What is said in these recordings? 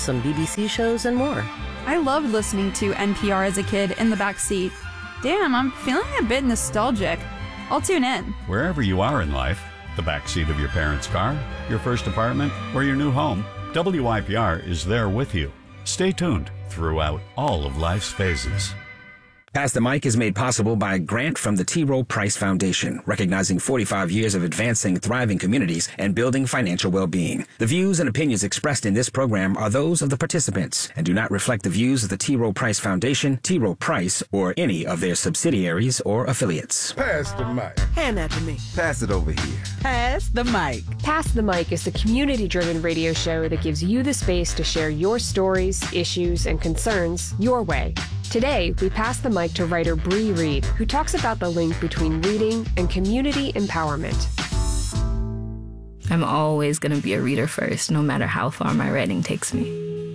some BBC shows, and more. I loved listening to NPR as a kid in the back seat. Damn, I'm feeling a bit nostalgic. I'll tune in. Wherever you are in life, the backseat of your parents' car, your first apartment, or your new home, WYPR is there with you. Stay tuned throughout all of life's phases. Pass the Mic is made possible by a grant from the T. Rowe Price Foundation, recognizing 45 years of advancing thriving communities and building financial well-being. The views and opinions expressed in this program are those of the participants and do not reflect the views of the T. Rowe Price Foundation, T. Rowe Price, or any of their subsidiaries or affiliates. Pass the mic. Hand that to me. Pass it over here. Pass the mic. Pass the Mic is the community-driven radio show that gives you the space to share your stories, issues, and concerns your way. Today, we pass the mic to writer Bree Reed, who talks about the link between reading and community empowerment. I'm always going to be a reader first, no matter how far my writing takes me.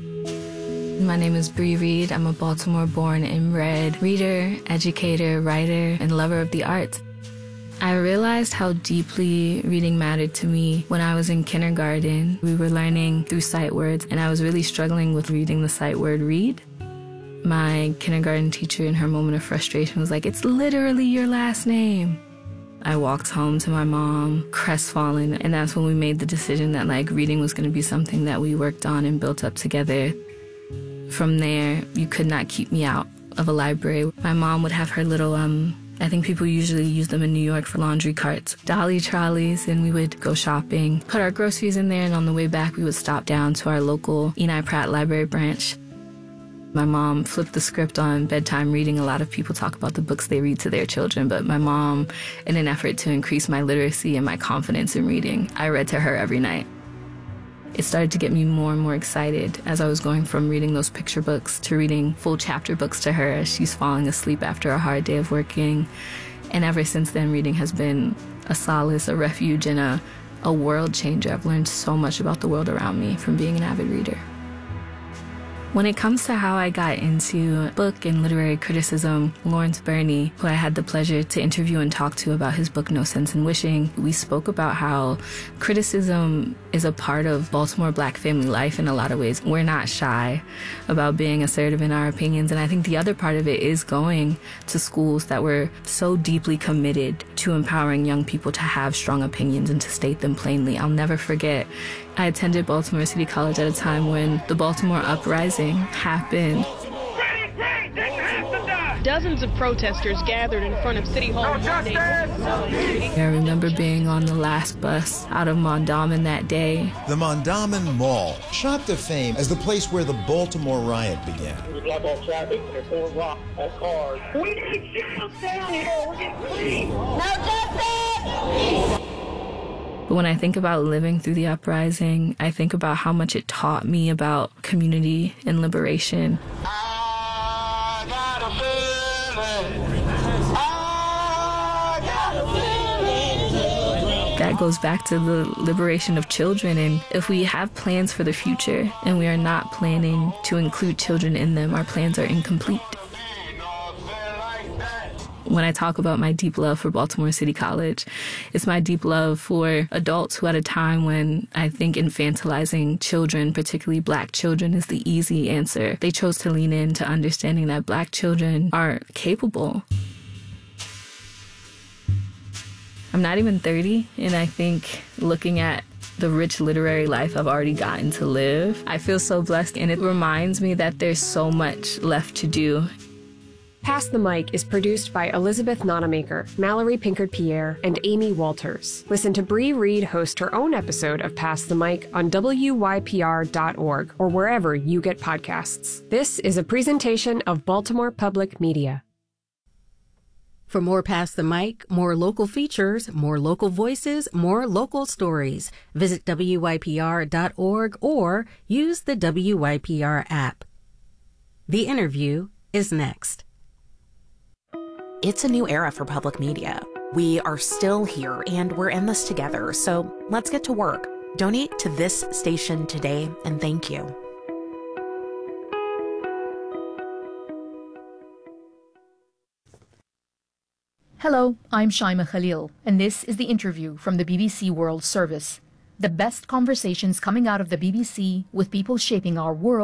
My name is Bree Reed. I'm a Baltimore-born inbred reader, educator, writer, and lover of the arts. I realized how deeply reading mattered to me when I was in kindergarten. We were learning through sight words, and I was really struggling with reading the sight word read. My kindergarten teacher, in her moment of frustration, was like, "It's literally your last name." I walked home to my mom, crestfallen, and that's when we made the decision that reading was going to be something that we worked on and built up together. From there, you could not keep me out of a library. My mom would have her little, I think people usually use them in New York for laundry carts, dolly trolleys, and we would go shopping, put our groceries in there, and on the way back, we would stop down to our local Eni Pratt Library branch. My mom flipped the script on bedtime reading. A lot of people talk about the books they read to their children, but my mom, in an effort to increase my literacy and my confidence in reading, I read to her every night. It started to get me more and more excited as I was going from reading those picture books to reading full chapter books to her as she's falling asleep after a hard day of working. And ever since then, reading has been a solace, a refuge, and a world changer. I've learned so much about the world around me from being an avid reader. When it comes to how I got into book and literary criticism, Lawrence Burney, who I had the pleasure to interview and talk to about his book, No Sense in Wishing, we spoke about how criticism is a part of Baltimore Black family life in a lot of ways. We're not shy about being assertive in our opinions, and I think the other part of it is going to schools that were so deeply committed to empowering young people to have strong opinions and to state them plainly. I'll never forget, I attended Baltimore City College at a time when the Baltimore Uprising happened. Dozens of protesters gathered in front of City Hall Monday. I remember being on the last bus out of Mondawmin that day. The Mondawmin Mall shot to fame as the place where the Baltimore riot began. We block off traffic and throw rock at cars. We need jails down here. We're getting clean. No justice! But when I think about living through the uprising, I think about how much it taught me about community and liberation. I got a feeling. I got a feeling. That goes back to the liberation of children. And if we have plans for the future and we are not planning to include children in them, our plans are incomplete. When I talk about my deep love for Baltimore City College, it's my deep love for adults who at a time when I think infantilizing children, particularly Black children, is the easy answer, they chose to lean into understanding that Black children are capable. I'm not even 30, and I think looking at the rich literary life I've already gotten to live, I feel so blessed, and it reminds me that there's so much left to do. Pass the Mic is produced by Elizabeth Nonamaker, Mallory Pinkard-Pierre, and Amy Walters. Listen to Bree Reed host her own episode of Pass the Mic on WYPR.org or wherever you get podcasts. This is a presentation of Baltimore Public Media. For more Pass the Mic, more local features, more local voices, more local stories, visit WYPR.org or use the WYPR app. The interview is next. It's a new era for public media. We are still here and we're in this together, so let's get to work. Donate to this station today and thank you. Hello, I'm Shaima Khalil, and this is the interview from the BBC World Service. The best conversations coming out of the BBC with people shaping our world